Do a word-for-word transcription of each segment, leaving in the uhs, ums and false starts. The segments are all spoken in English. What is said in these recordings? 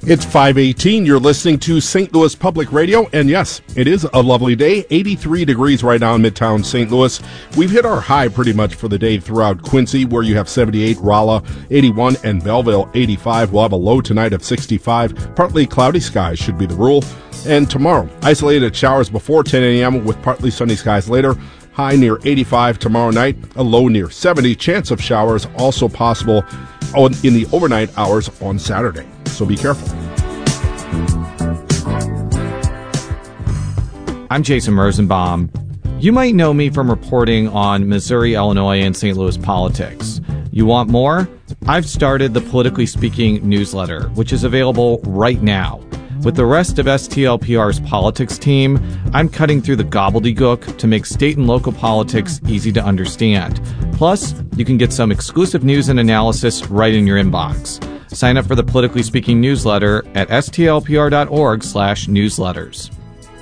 It's five eighteen. You're listening to Saint Louis Public Radio, and yes, it is a lovely day. eighty-three degrees right now in Midtown Saint Louis. We've hit our high pretty much for the day throughout Quincy, where you have seventy-eight, Rolla eighty-one, and Belleville eighty-five. We'll have a low tonight of sixty-five. Partly cloudy skies should be the rule. And tomorrow, isolated showers before ten a.m. with partly sunny skies later. High near eighty-five tomorrow night, a low near seventy. Chance of showers also possible in the overnight hours on Saturday. So be careful. I'm Jason Rosenbaum. You might know me from reporting on Missouri, Illinois, and Saint Louis politics. You want more? I've started the Politically Speaking newsletter, which is available right now. With the rest of S T L P R's politics team, I'm cutting through the gobbledygook to make state and local politics easy to understand. Plus, you can get some exclusive news and analysis right in your inbox. Sign up for the Politically Speaking newsletter at S T L P R dot org slash newsletters.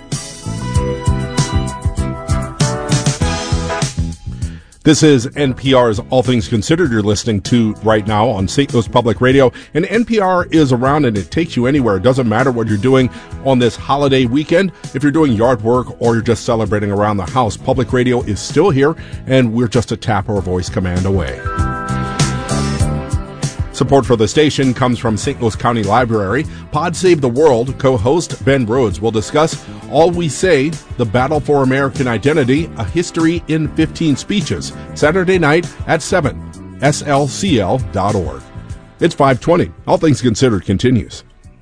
This is N P R's All Things Considered you're listening to right now on Saint Louis Public Radio. And N P R is around and it takes you anywhere. It doesn't matter what you're doing on this holiday weekend. If you're doing yard work or you're just celebrating around the house, Public Radio is still here and we're just a tap or a voice command away. Support for the station comes from Saint Louis County Library. Pod Save the World co-host Ben Rhodes will discuss All We Say, The Battle for American Identity, A History in fifteen Speeches, Saturday night at seven, S L C L dot org. It's five twenty. All Things Considered continues.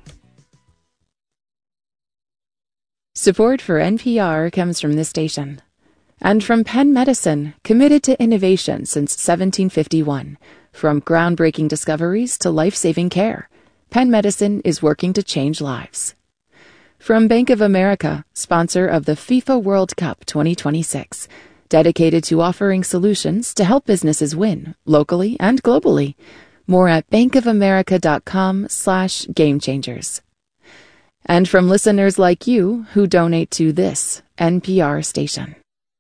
Support for N P R comes from this station. And from Penn Medicine, committed to innovation since seventeen fifty-one. From groundbreaking discoveries to life-saving care, Penn Medicine is working to change lives. From Bank of America, sponsor of the FIFA World Cup twenty twenty-six, dedicated to offering solutions to help businesses win, locally and globally. More at bankofamerica.com slash game changers. And from listeners like you who donate to this N P R station.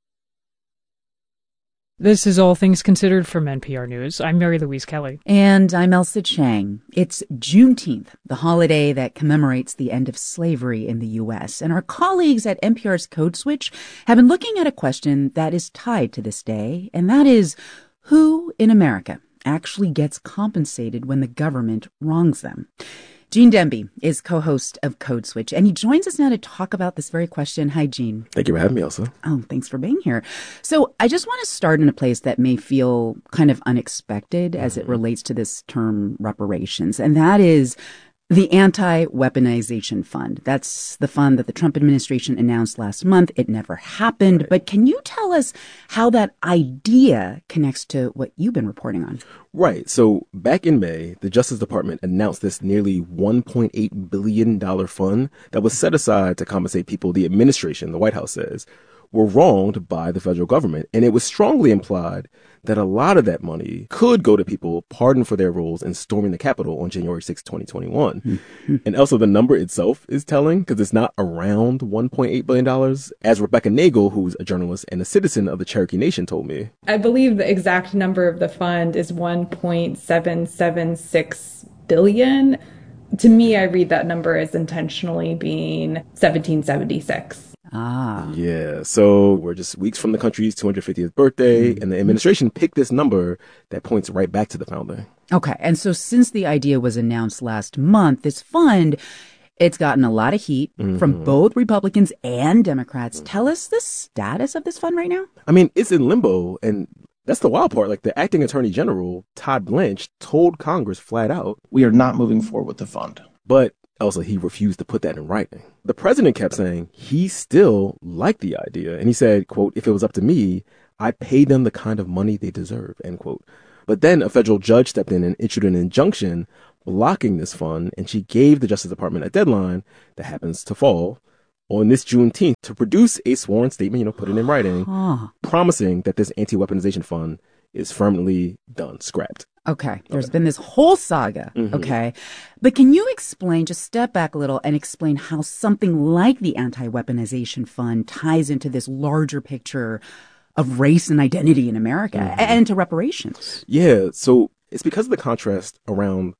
This is All Things Considered from N P R News. I'm Mary Louise Kelly. And I'm Elsa Chang. It's Juneteenth, the holiday that commemorates the end of slavery in the U S. And our colleagues at N P R's Code Switch have been looking at a question that is tied to this day, and that is, who in America actually gets compensated when the government wrongs them? Gene Demby is co-host of Code Switch, and he joins us now to talk about this very question. Hi, Gene. Thank you for having me, Elsa. Oh, thanks for being here. So I just want to start in a place that may feel kind of unexpected as it relates to this term reparations, and that is the Anti-Weaponization Fund. That's the fund that the Trump administration announced last month. It never happened. Right. But can you tell us how that idea connects to what you've been reporting on? Right. So back in May, the Justice Department announced this nearly one point eight billion dollars fund that was set aside to compensate people the administration, the White House says, were wronged by the federal government. And it was strongly implied that a lot of that money could go to people pardoned for their roles in storming the Capitol on January sixth, twenty twenty-one. Mm-hmm. And also the number itself is telling because it's not around one point eight billion dollars, as Rebecca Nagel, who's a journalist and a citizen of the Cherokee Nation, told me. I believe the exact number of the fund is one point seven seven six billion dollars. To me, I read that number as intentionally being seventeen seventy-six. Ah. Yeah. So we're just weeks from the country's two hundred fiftieth birthday, mm-hmm. and the administration picked this number that points right back to the founding. Okay. And so since the idea was announced last month, this fund, it's gotten a lot of heat mm-hmm. from both Republicans and Democrats. Mm-hmm. Tell us the status of this fund right now. I mean, it's in limbo, and that's the wild part. Like, the acting attorney general, Todd Blanche, told Congress flat out, we are not moving forward with the fund. But also, he refused to put that in writing. The president kept saying he still liked the idea. And he said, quote, if it was up to me, I'd pay them the kind of money they deserve, end quote. But then a federal judge stepped in and issued an injunction blocking this fund. And she gave the Justice Department a deadline that happens to fall on this Juneteenth to produce a sworn statement, you know, put it in writing, huh. promising that this anti-weaponization fund is firmly done, scrapped. Okay. There's okay. been this whole saga. Mm-hmm. Okay. But can you explain, just step back a little and explain how something like the Anti-Weaponization Fund ties into this larger picture of race and identity in America mm-hmm. and to reparations? Yeah. So it's because of the contrast around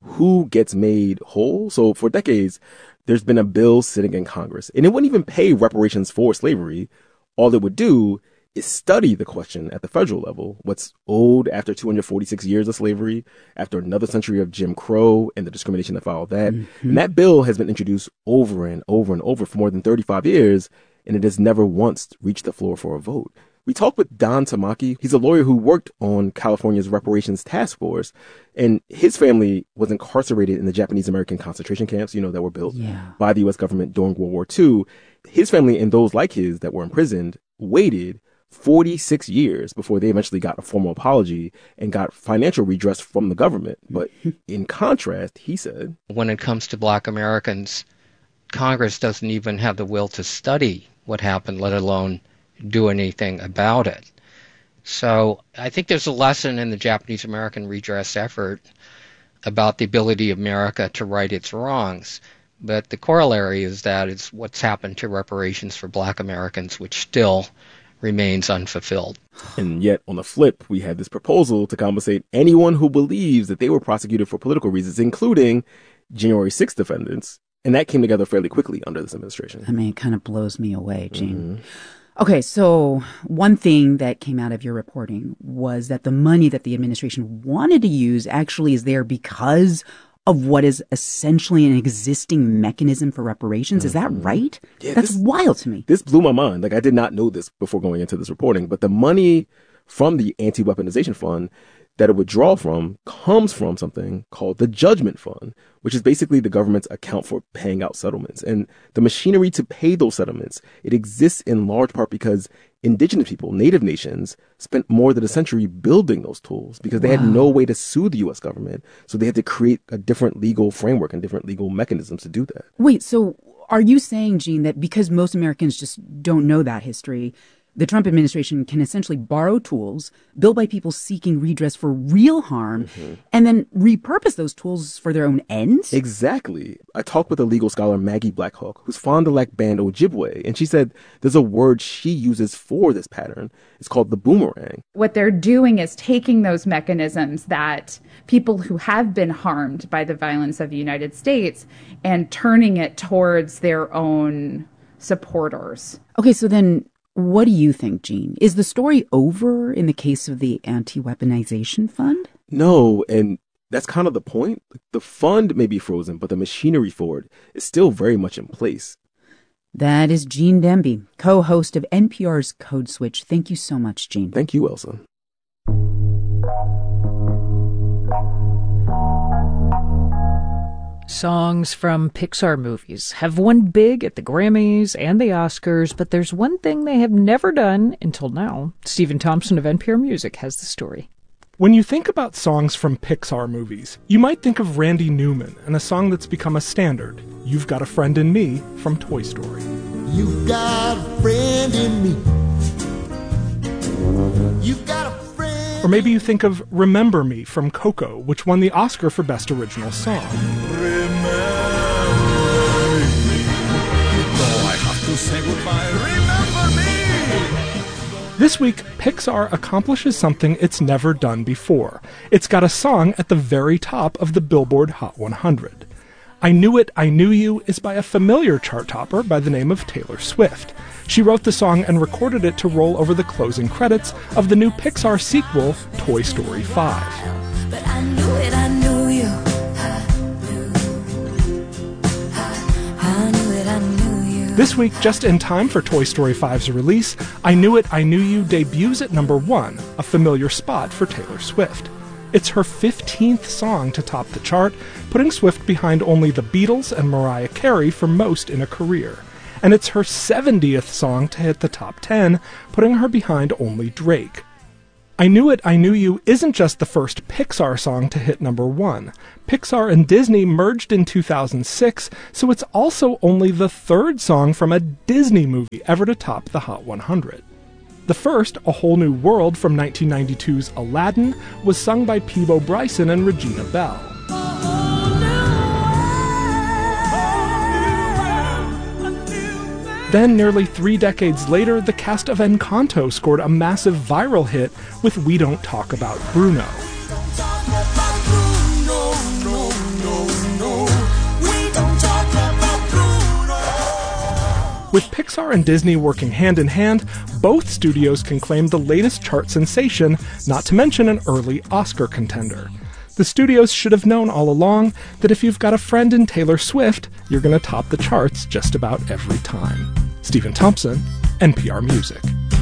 who gets made whole? So for decades, there's been a bill sitting in Congress, and it wouldn't even pay reparations for slavery. All it would do is study the question at the federal level. What's owed after two hundred forty-six years of slavery, after another century of Jim Crow and the discrimination that followed that. Mm-hmm. And that bill has been introduced over and over and over for more than thirty-five years, and it has never once reached the floor for a vote. We talked with Don Tamaki. He's a lawyer who worked on California's reparations task force, and his family was incarcerated in the Japanese American concentration camps, you know, that were built yeah. by the U S government during World War Two. His family and those like his that were imprisoned waited forty-six years before they eventually got a formal apology and got financial redress from the government. But in contrast, he said, when it comes to Black Americans, Congress doesn't even have the will to study what happened, let alone do anything about it. So I think there's a lesson in the Japanese American redress effort about the ability of America to right its wrongs. But the corollary is that it's what's happened to reparations for Black Americans, which still remains unfulfilled. And yet, on the flip, we had this proposal to compensate anyone who believes that they were prosecuted for political reasons, including January sixth defendants. And that came together fairly quickly under this administration. I mean, it kind of blows me away, Gene. Mm-hmm. Okay, so one thing that came out of your reporting was that the money that the administration wanted to use actually is there because of what is essentially an existing mechanism for reparations. Mm-hmm. Is that right? Yeah, That's this, wild to me. This blew my mind. Like, I did not know this before going into this reporting, but the money from the anti-weaponization fund that it would draw from comes from something called the Judgment Fund, which is basically the government's account for paying out settlements. And the machinery to pay those settlements, it exists in large part because indigenous people, native nations, spent more than a century building those tools because they wow. had no way to sue the U S government. So they had to create a different legal framework and different legal mechanisms to do that. Wait, so are you saying, Gene, that because most Americans just don't know that history, the Trump administration can essentially borrow tools built by people seeking redress for real harm mm-hmm. and then repurpose those tools for their own ends? Exactly. I talked with a legal scholar, Maggie Blackhawk, who's Fond du Lac Band Ojibwe, and she said there's a word she uses for this pattern. It's called the boomerang. What they're doing is taking those mechanisms that people who have been harmed by the violence of the United States and turning it towards their own supporters. Okay, so then what do you think, Gene? Is the story over in the case of the anti-weaponization fund? No, and that's kind of the point. The fund may be frozen, but the machinery for it is still very much in place. That is Gene Demby, co-host of N P R's Code Switch. Thank you so much, Gene. Thank you, Elsa. Songs from Pixar movies have won big at the Grammys and the Oscars, but there's one thing they have never done until now. Stephen Thompson of N P R Music has the story. When you think about songs from Pixar movies, you might think of Randy Newman and a song that's become a standard, You've Got a Friend in Me from Toy Story. You've got a friend in me. You've got a friend. Or maybe you think of Remember Me from Coco, which won the Oscar for Best Original Song. Say goodbye. Remember me! This week, Pixar accomplishes something it's never done before. It's got a song at the very top of the Billboard Hot one hundred. I Knew It, I Knew You is by a familiar chart topper by the name of Taylor Swift. She wrote the song and recorded it to roll over the closing credits of the new Pixar sequel, Toy Story five. But I knew it, I knew you. This week, just in time for Toy Story five's release, I Knew It, I Knew You debuts at number one, a familiar spot for Taylor Swift. It's her fifteenth song to top the chart, putting Swift behind only the Beatles and Mariah Carey for most in a career. And it's her seventieth song to hit the top ten, putting her behind only Drake. I Knew It, I Knew You isn't just the first Pixar song to hit number one. Pixar and Disney merged in two thousand six, so it's also only the third song from a Disney movie ever to top the Hot one hundred. The first, A Whole New World from nineteen ninety-two's Aladdin, was sung by Peabo Bryson and Regina Belle. Then, nearly three decades later, the cast of Encanto scored a massive viral hit with We Don't Talk About Bruno. With Pixar and Disney working hand in hand, both studios can claim the latest chart sensation, not to mention an early Oscar contender. The studios should have known all along that if you've got a friend in Taylor Swift, you're going to top the charts just about every time. Stephen Thompson, N P R Music.